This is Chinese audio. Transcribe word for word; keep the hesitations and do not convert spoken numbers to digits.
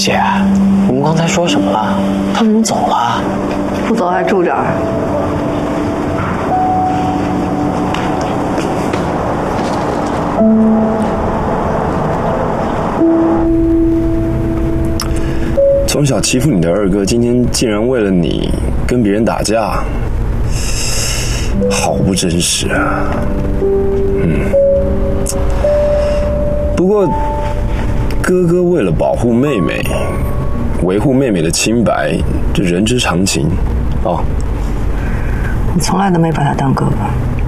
姐，你们刚才说什么了？他们走了？ 不走还住这儿？ 从小欺负你的二哥，今天竟然为了你跟别人打架，好不真实啊！嗯，不过哥哥为了保护妹妹，维护妹妹的清白，这人之常情。哦， 我从来都没把他当哥哥。